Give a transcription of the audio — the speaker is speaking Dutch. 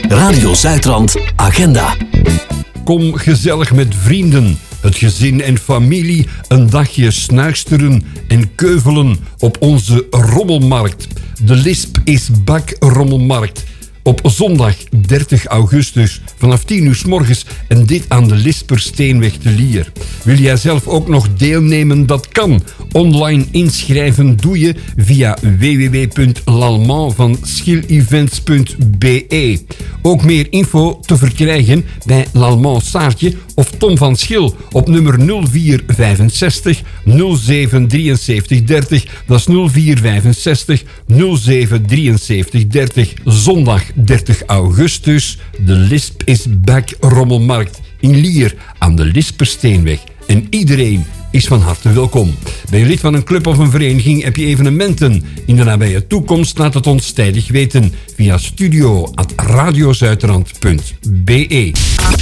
Radio Zuidrand Agenda. Kom gezellig met vrienden, het gezin en familie een dagje snuisteren en keuvelen op onze rommelmarkt. De Lisp is Back Rommelmarkt. Op zondag 30 augustus vanaf 10 uur 's morgens en dit aan de Lispersteenweg te Lier. Wil jij zelf ook nog deelnemen? Dat kan. Online inschrijven doe je via www.l'Allemand-van-Schil-events.be. Ook meer info te verkrijgen bij L'Allemand Saartje of Tom van Schil op nummer 0465 0773 30. Dat is 0465 0773 30. Zondag 30 augustus. De Lisp is Back Rommelmarkt in Lier aan de Lispersteenweg. En iedereen is van harte welkom. Ben je lid van een club of een vereniging? Heb je evenementen in de nabije toekomst? Laat het ons tijdig weten via studio@radiozuidrand.be.